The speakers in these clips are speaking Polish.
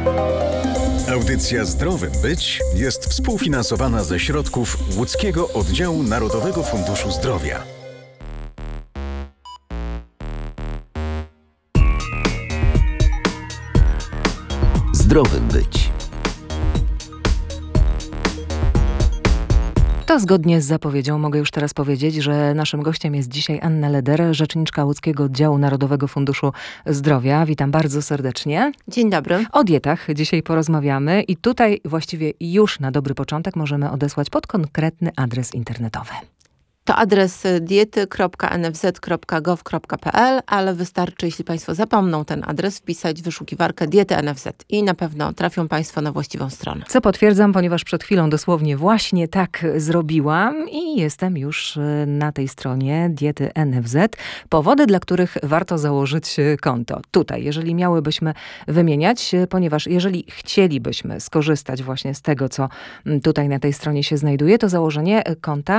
Audycja Zdrowym Być jest współfinansowana ze środków Łódzkiego Oddziału Narodowego Funduszu Zdrowia. Zdrowym Być. To zgodnie z zapowiedzią mogę już teraz powiedzieć, że naszym gościem jest dzisiaj Anna Leder, rzeczniczka Łódzkiego Oddziału Narodowego Funduszu Zdrowia. Witam bardzo serdecznie. Dzień dobry. O dietach dzisiaj porozmawiamy i tutaj właściwie już na dobry początek możemy odesłać pod konkretny adres internetowy. To adres diety.nfz.gov.pl, ale wystarczy, jeśli Państwo zapomną ten adres, wpisać w wyszukiwarkę diety NFZ i na pewno trafią Państwo na właściwą stronę. Co potwierdzam, ponieważ przed chwilą dosłownie właśnie tak zrobiłam i jestem już na tej stronie diety NFZ. Powody, dla których warto założyć konto. Tutaj, jeżeli miałybyśmy wymieniać, ponieważ jeżeli chcielibyśmy skorzystać właśnie z tego, co tutaj na tej stronie się znajduje, to założenie konta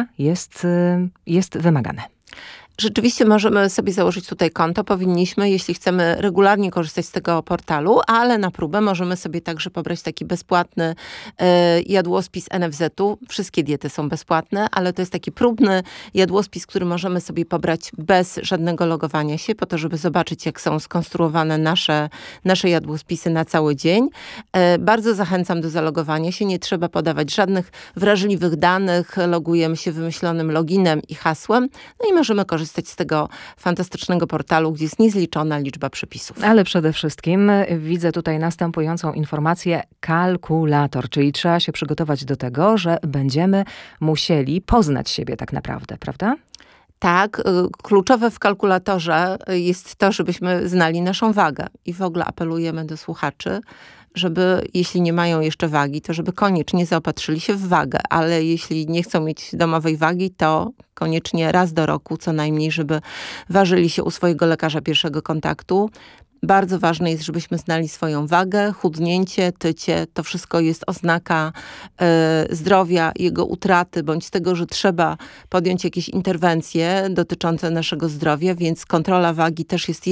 jest wymagane. Rzeczywiście możemy sobie założyć tutaj konto. Powinniśmy, jeśli chcemy regularnie korzystać z tego portalu, ale na próbę możemy sobie także pobrać taki bezpłatny jadłospis NFZ-u. Wszystkie diety są bezpłatne, ale to jest taki próbny jadłospis, który możemy sobie pobrać bez żadnego logowania się, po to, żeby zobaczyć, jak są skonstruowane nasze jadłospisy na cały dzień. Bardzo zachęcam do zalogowania się. Nie trzeba podawać żadnych wrażliwych danych. Logujemy się wymyślonym loginem i hasłem. No i możemy korzystać z tego fantastycznego portalu, gdzie jest niezliczona liczba przepisów. Ale przede wszystkim widzę tutaj następującą informację: kalkulator, czyli trzeba się przygotować do tego, że będziemy musieli poznać siebie tak naprawdę, prawda? Tak, kluczowe w kalkulatorze jest to, żebyśmy znali naszą wagę. I w ogóle apelujemy do słuchaczy, żeby, jeśli nie mają jeszcze wagi, to żeby koniecznie zaopatrzyli się w wagę. Ale jeśli nie chcą mieć domowej wagi, to koniecznie raz do roku co najmniej, żeby ważyli się u swojego lekarza pierwszego kontaktu. Bardzo ważne jest, żebyśmy znali swoją wagę, chudnięcie, tycie. To wszystko jest oznaka zdrowia, jego utraty, bądź tego, że trzeba podjąć jakieś interwencje dotyczące naszego zdrowia, więc kontrola wagi też jest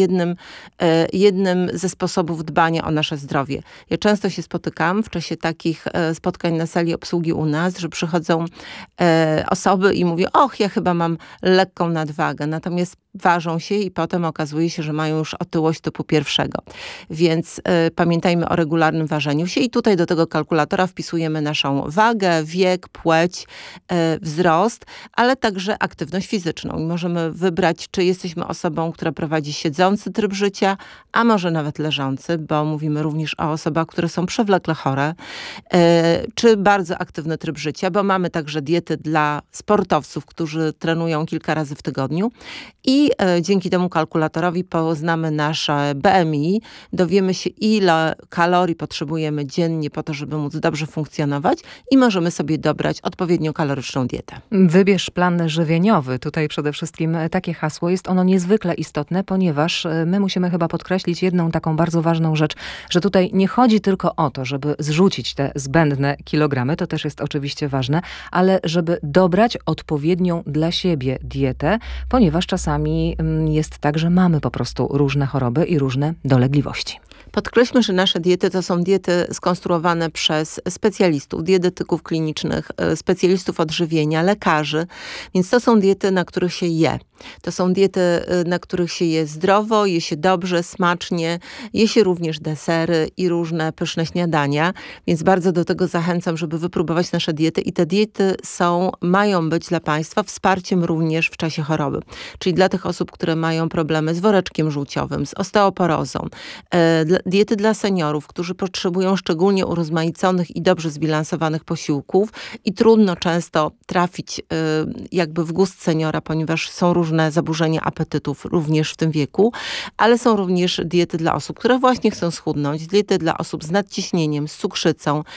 jednym ze sposobów dbania o nasze zdrowie. Ja często się spotykam w czasie takich spotkań na sali obsługi u nas, że przychodzą osoby i mówią: och, ja chyba mam lekką nadwagę, natomiast ważą się i potem okazuje się, że mają już otyłość typu pierwszego. Więc pamiętajmy o regularnym ważeniu się i tutaj do tego kalkulatora wpisujemy naszą wagę, wiek, płeć, wzrost, ale także aktywność fizyczną. I możemy wybrać, czy jesteśmy osobą, która prowadzi siedzący tryb życia, a może nawet leżący, bo mówimy również o osobach, które są przewlekle chore, czy bardzo aktywny tryb życia, bo mamy także diety dla sportowców, którzy trenują kilka razy w tygodniu i dzięki temu kalkulatorowi poznamy nasze BMI, dowiemy się, ile kalorii potrzebujemy dziennie po to, żeby móc dobrze funkcjonować i możemy sobie dobrać odpowiednio kaloryczną dietę. Wybierz plan żywieniowy. Tutaj przede wszystkim takie hasło. Jest ono niezwykle istotne, ponieważ my musimy chyba podkreślić jedną taką bardzo ważną rzecz, że tutaj nie chodzi tylko o to, żeby zrzucić te zbędne kilogramy, to też jest oczywiście ważne, ale żeby dobrać odpowiednią dla siebie dietę, ponieważ czasami jest tak, że mamy po prostu różne choroby i różne dolegliwości. Podkreślmy, że nasze diety to są diety skonstruowane przez specjalistów, dietetyków klinicznych, specjalistów odżywienia, lekarzy, więc to są diety, na których się je. To są diety, na których się je zdrowo, je się dobrze, smacznie, je się również desery i różne pyszne śniadania, więc bardzo do tego zachęcam, żeby wypróbować nasze diety i te diety mają być dla Państwa wsparciem również w czasie choroby. Czyli dla tych osób, które mają problemy z woreczkiem żółciowym, z osteoporozą, diety dla seniorów, którzy potrzebują szczególnie urozmaiconych i dobrze zbilansowanych posiłków i trudno często trafić jakby w gust seniora, ponieważ są różne zaburzenia apetytów również w tym wieku, ale są również diety dla osób, które właśnie chcą schudnąć, diety dla osób z nadciśnieniem, z cukrzycą,